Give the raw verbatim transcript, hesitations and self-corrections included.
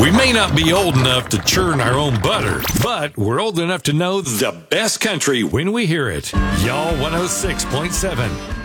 We may not be old enough to churn our own butter, but we're old enough to know the best country when we hear it. Y'all one oh six point seven.